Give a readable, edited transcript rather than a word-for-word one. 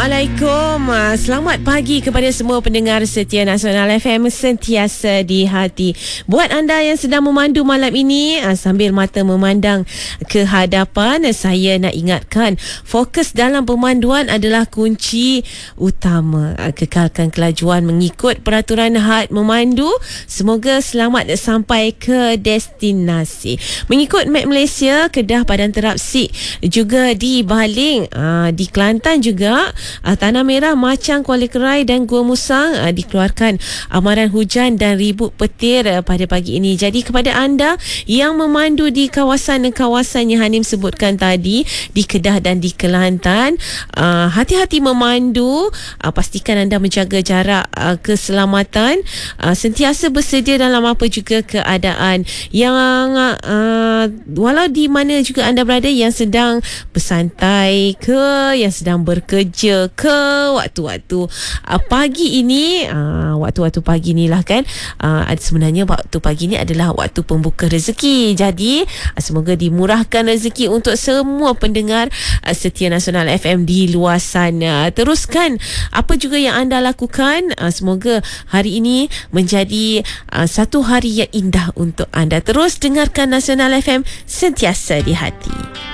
Assalamualaikum. Selamat pagi kepada semua pendengar setia Nasional FM sentiasa di hati. Buat anda yang sedang memandu malam ini sambil mata memandang ke hadapan, saya nak ingatkan fokus dalam pemanduan adalah kunci utama. Kekalkan kelajuan mengikut peraturan had memandu. Semoga selamat sampai ke destinasi. Mengikut map Malaysia, Kedah, Padang Terapsik juga di Baling, di Kelantan juga, Tanah Merah, Machang, Kuala Kerai dan Gua Musang dikeluarkan amaran hujan dan ribut petir pada pagi ini. Jadi kepada anda yang memandu di kawasan-kawasan yang Hanim sebutkan tadi, di Kedah dan di Kelantan, hati-hati memandu. Pastikan anda menjaga jarak keselamatan, sentiasa bersedia dalam apa juga keadaan yang walau di mana juga anda berada, yang sedang bersantai ke, yang sedang bekerja ke, waktu-waktu pagi ini, waktu-waktu pagi ni lah kan, sebenarnya waktu pagi ni adalah waktu pembuka rezeki. Jadi semoga dimurahkan rezeki untuk semua pendengar setia Nasional FM di luar sana. Teruskan apa juga yang anda lakukan. Semoga hari ini menjadi satu hari yang indah untuk anda. Terus dengarkan Nasional FM sentiasa di hati.